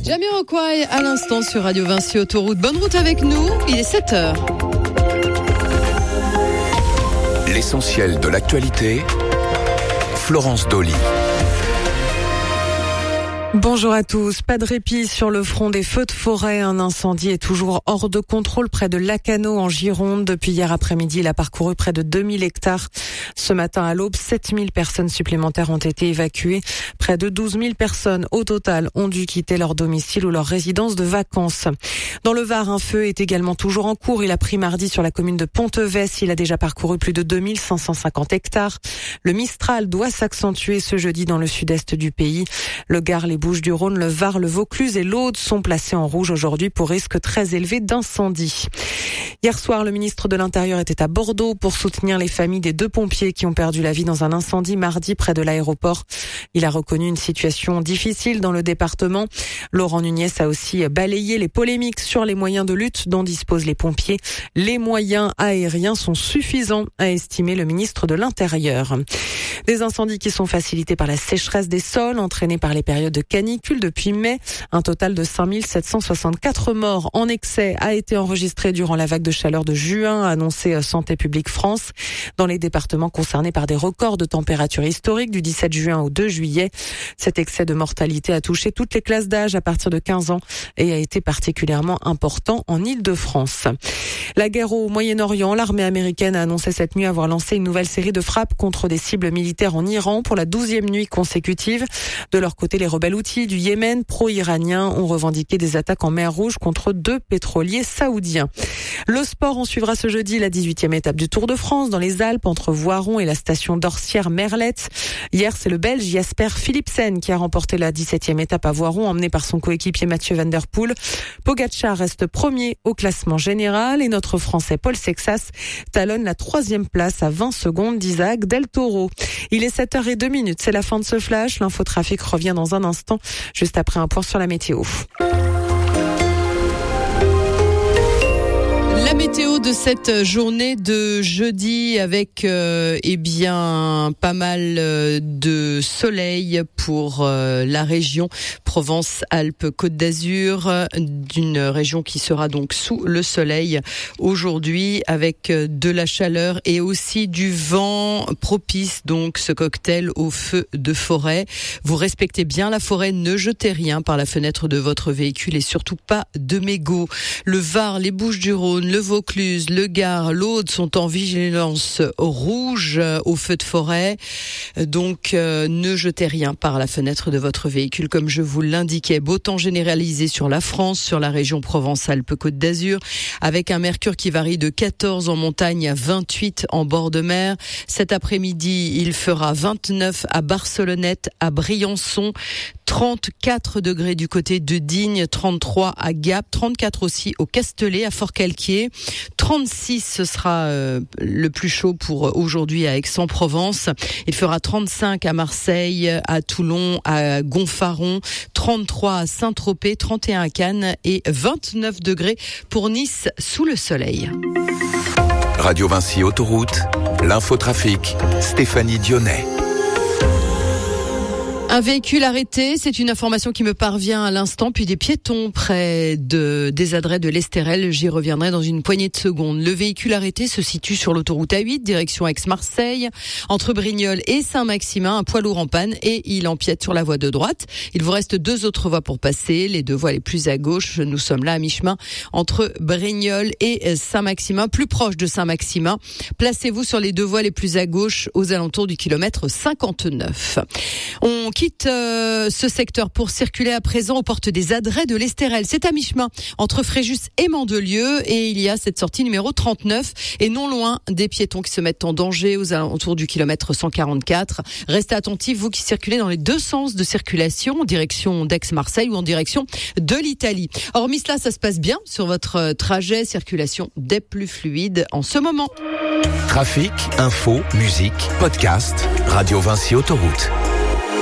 Jamiroquai à l'instant sur Radio Vinci Autoroute. Bonne route avec nous, il est 7h. L'essentiel de l'actualité, Florence Dolly. Bonjour à tous. Pas de répit sur le front des feux de forêt. Un incendie est toujours hors de contrôle près de Lacanau en Gironde. Depuis hier après-midi, il a parcouru près de 2000 hectares. Ce matin à l'aube, 7000 personnes supplémentaires ont été évacuées. Près de 12 000 personnes au total ont dû quitter leur domicile ou leur résidence de vacances. Dans le Var, un feu est également toujours en cours. Il a pris mardi sur la commune de Pontevès. Il a déjà parcouru plus de 2550 hectares. Le Mistral doit s'accentuer ce jeudi dans le sud-est du pays. Le Gard, les Bouches-du-Rhône, le Var, le Vaucluse et l'Aude sont placés en rouge aujourd'hui pour risque très élevé d'incendie. Hier soir, le ministre de l'Intérieur était à Bordeaux pour soutenir les familles des 2 pompiers qui ont perdu la vie dans un incendie mardi près de l'aéroport. Il a reconnu une situation difficile dans le département. Laurent Nunez a aussi balayé les polémiques sur les moyens de lutte dont disposent les pompiers. Les moyens aériens sont suffisants, a estimé le ministre de l'Intérieur. Des incendies qui sont facilités par la sécheresse des sols, entraînés par les périodes de canicule depuis mai. Un total de 5764 morts en excès a été enregistré durant la vague de chaleur de juin, a annoncé Santé publique France. Dans les départements concernés par des records de température historiques du 17 juin au 2 juillet. Cet excès de mortalité a touché toutes les classes d'âge à partir de 15 ans et a été particulièrement important en Île-de-France. La guerre au Moyen-Orient, l'armée américaine a annoncé cette nuit avoir lancé une nouvelle série de frappes contre des cibles militaires en Iran pour la 12e nuit consécutive. De leur côté, les rebelles houthis du Yémen pro-iraniens ont revendiqué des attaques en mer Rouge contre 2 pétroliers saoudiens. Le sport, on suivra ce jeudi la 18e étape du Tour de France dans les Alpes entre Voiron et la station d'Orsières-Merlette. Hier, c'est le Belge Jasper Philipsen qui a remporté la 17e étape à Voiron, emmené par son coéquipier Mathieu Van Der Poel. Pogacar reste premier au classement général et notre Français Paul Sexas talonne la 3e place à 20 secondes d'Isaac Del Toro. Il est 7h02, c'est la fin de ce flash. L'infotrafic revient dans un instant, juste après un point sur la météo. La météo de cette journée de jeudi avec pas mal de soleil pour la région Provence-Alpes-Côte d'Azur, d'une région qui sera donc sous le soleil aujourd'hui avec de la chaleur et aussi du vent propice, donc ce cocktail au feu de forêt. Vous respectez bien la forêt, ne jetez rien par la fenêtre de votre véhicule et surtout pas de mégots. Le Var, les Bouches-du-Rhône, le Vaucluse, le Gard, l'Aude sont en vigilance rouge au feu de forêt. Donc, ne jetez rien par la fenêtre de votre véhicule. Comme je vous l'indiquais, beau temps généralisé sur la France, sur la région Provence-Alpes-Côte d'Azur, avec un mercure qui varie de 14 en montagne à 28 en bord de mer. Cet après-midi, il fera 29 à Barcelonnette, à Briançon, 34 degrés du côté de Digne, 33 à Gap, 34 aussi au Castellet, à Fort-Calquier, 36 ce sera le plus chaud pour aujourd'hui à Aix-en-Provence. Il fera 35 à Marseille, à Toulon, à Gonfaron, 33 à Saint-Tropez, 31 à Cannes et 29 degrés pour Nice sous le soleil. Radio Vinci Autoroute, l'infotrafic, Stéphanie Dionnet. Un véhicule arrêté, c'est une information qui me parvient à l'instant, puis des piétons près des adrets de l'Estérel. J'y reviendrai dans une poignée de secondes. Le véhicule arrêté se situe sur l'autoroute A8, direction Aix-Marseille, entre Brignoles et Saint-Maximin, un poids lourd en panne et il empiète sur la voie de droite. Il vous reste 2 autres voies pour passer, les 2 voies les plus à gauche. Nous sommes là à mi-chemin entre Brignoles et Saint-Maximin, plus proche de Saint-Maximin. Placez-vous sur les 2 voies les plus à gauche aux alentours du kilomètre 59. On quitte ce secteur pour circuler à présent aux portes des adrets de l'Estérel. C'est à mi-chemin entre Fréjus et Mandelieu et il y a cette sortie numéro 39 et non loin des piétons qui se mettent en danger aux alentours du kilomètre 144. Restez attentifs, vous qui circulez dans les 2 sens de circulation, en direction d'Aix-Marseille ou en direction de l'Italie. Hormis cela, ça se passe bien sur votre trajet, circulation des plus fluides en ce moment. Trafic, info, musique, podcast, Radio Vinci Autoroute.